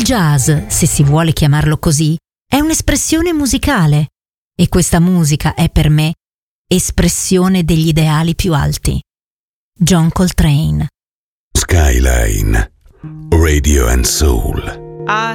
jazz, se si vuole chiamarlo così, è un'espressione musicale e questa musica è per me espressione degli ideali più alti. John Coltrane. Skyline Radio and Soul.